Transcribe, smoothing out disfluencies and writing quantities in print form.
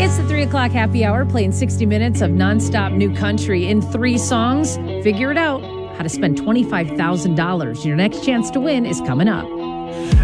It's the 3 o'clock happy hour, playing 60 minutes of nonstop new country in 3 songs. Figure it out. How to spend $25,000. Your next chance to win is coming up.